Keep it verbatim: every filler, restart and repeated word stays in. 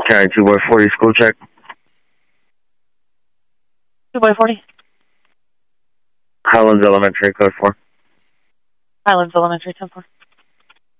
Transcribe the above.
County two by forty school check. two by forty. Highlands Elementary, code four. Highlands Elementary, ten four.